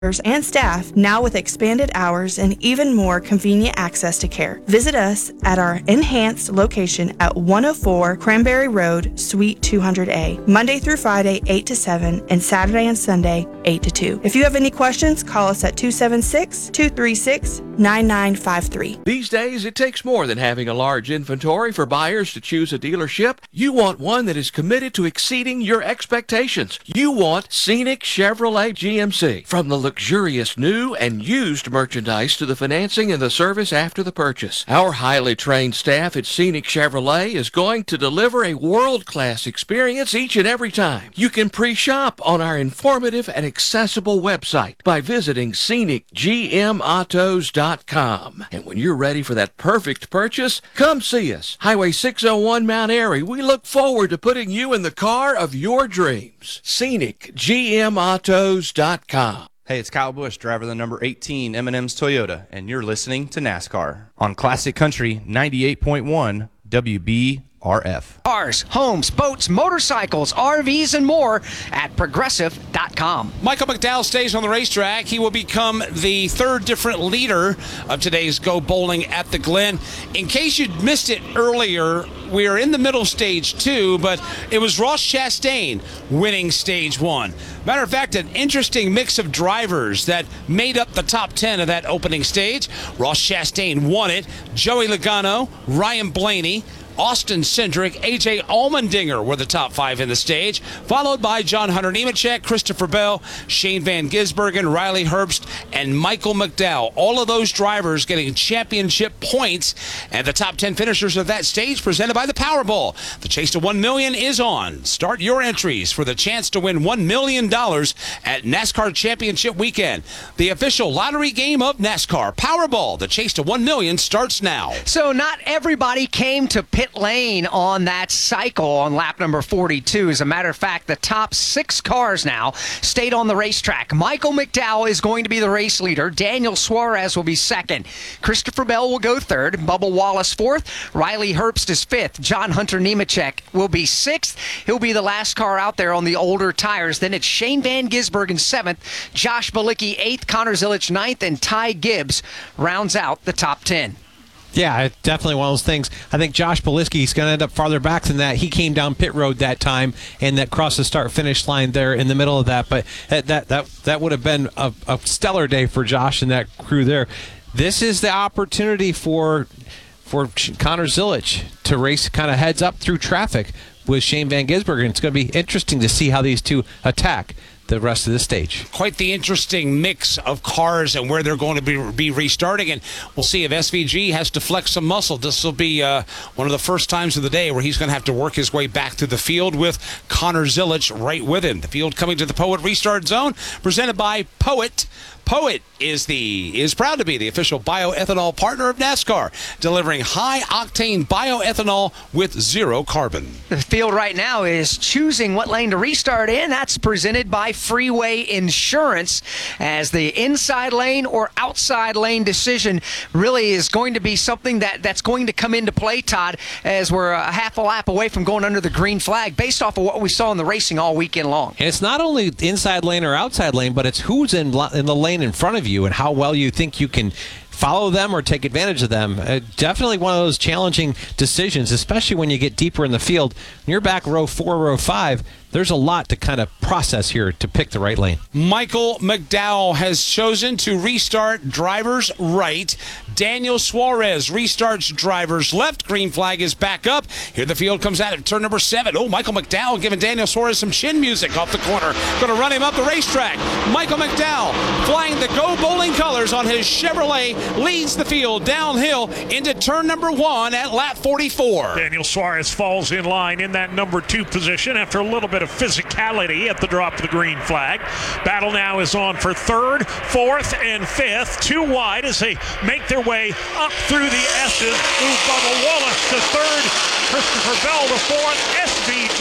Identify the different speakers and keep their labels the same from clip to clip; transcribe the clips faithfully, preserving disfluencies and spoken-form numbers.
Speaker 1: and staff, now with expanded hours and even more convenient access to care. Visit us at our enhanced location at one oh four Cranberry Road, Suite two hundred A, Monday through Friday, eight to seven, and Saturday and Sunday, eight to two. If you have any questions, call us at two seven six, two three six, nine nine five three.
Speaker 2: These days, it takes more than having a large inventory for buyers to choose a dealership. You want one that is committed to exceeding your expectations. You want Scenic Chevrolet G M C. From the luxurious new and used merchandise to the financing and the service after the purchase, our highly trained staff at Scenic Chevrolet is going to deliver a world-class experience each and every time. You can pre-shop on our informative and accessible website by visiting scenic g m autos dot com. And when you're ready for that perfect purchase, come see us. Highway six oh one Mount Airy. We look forward to putting you in the car of your dreams. scenic g m autos dot com.
Speaker 3: Hey, it's Kyle Busch, driver of the number eighteen M and M's Toyota, and you're listening to NASCAR on Classic Country ninety-eight point one W B R F.
Speaker 4: Cars, homes, boats, motorcycles, R Vs, and more at progressive dot com.
Speaker 5: Michael McDowell stays on the racetrack. He will become the third different leader of today's Go Bowling at the Glen. In case you missed it earlier, we are in the middle stage two, but it was Ross Chastain winning stage one. Matter of fact, an interesting mix of drivers that made up the top ten of that opening stage. Ross Chastain won it. Joey Logano, Ryan Blaney, Austin Cindric, A J Allmendinger were the top five in the stage, followed by John Hunter Nemechek, Christopher Bell, Shane Van Gisbergen, Riley Herbst, and Michael McDowell. All of those drivers getting championship points, and the top ten finishers of that stage presented by the Powerball. The chase to one million dollars is on. Start your entries for the chance to win one million dollars at NASCAR Championship Weekend. The official lottery game of NASCAR. Powerball, the chase to one million dollars starts now.
Speaker 4: So not everybody came to pit lane on that cycle on lap number forty-two. As a matter of fact, the top six cars now stayed on the racetrack. Michael McDowell is going to be the race leader. Daniel Suarez will be second. Christopher Bell will go third. Bubba Wallace fourth. Riley Herbst is fifth. John Hunter Nemechek will be sixth. He'll be the last car out there on the older tires. Then it's Shane Van Gisbergen seventh. Josh Bilicki eighth. Connor Zilisch ninth. And Ty Gibbs rounds out the top ten.
Speaker 6: Yeah, it's definitely one of those things. I think Josh Bilicki is going to end up farther back than that. He came down pit road that time and that crossed the start-finish line there in the middle of that. But that that that, that would have been a, a stellar day for Josh and that crew there. This is the opportunity for for Connor Zilisch to race kind of heads up through traffic with Shane Van Gisbergen. It's going to be interesting to see how these two attack the rest of the stage.
Speaker 5: Quite the interesting mix of cars and where they're going to be, be restarting, and we'll see if S V G has to flex some muscle. This will be uh, one of the first times of the day where he's going to have to work his way back to the field with Connor Zilisch right with him. The field coming to the Poet Restart Zone, presented by Poet. Poet is the is proud to be the official bioethanol partner of NASCAR, delivering high-octane bioethanol with zero carbon.
Speaker 4: The field right now is choosing what lane to restart in. That's presented by Freeway Insurance, as the inside lane or outside lane decision really is going to be something that, that's going to come into play, Todd, as we're a half a lap away from going under the green flag based off of what we saw in the racing all weekend long.
Speaker 6: And it's not only inside lane or outside lane, but it's who's in, in the lane in front of you and how well you think you can follow them or take advantage of them. Uh, definitely one of those challenging decisions, especially when you get deeper in the field. When you're back row four, row five, there's a lot to kind of process here to pick the right lane.
Speaker 5: Michael McDowell has chosen to restart drivers right. Daniel Suarez restarts drivers left. Green flag is back up. Here the field comes out at turn number seven. Oh, Michael McDowell giving Daniel Suarez some chin music off the corner. Going to run him up the racetrack. Michael McDowell flying the Go Bowling colors on his Chevrolet leads the field downhill into turn number one at lap forty-four.
Speaker 7: Daniel Suarez falls in line in that number two position after a little bit of physicality at the drop of the green flag. Battle now is on for third, fourth, and fifth. Two wide as they make their way up through the S's. Move Bubba Wallace to third, Christopher Bell to fourth, S V G and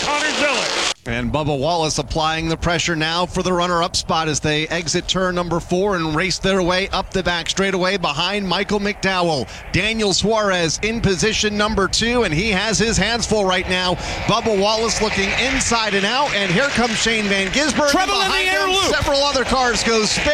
Speaker 7: Connor Ziller.
Speaker 8: And Bubba Wallace applying the pressure now for the runner-up spot as they exit turn number four and race their way up the back straightaway behind Michael McDowell. Daniel Suarez in position number two, and he has his hands full right now. Bubba Wallace looking inside and out, and here comes Shane Van Gisbergen.
Speaker 5: Treble in the
Speaker 8: Behind
Speaker 5: air
Speaker 8: him,
Speaker 5: loop.
Speaker 8: several other cars go spin.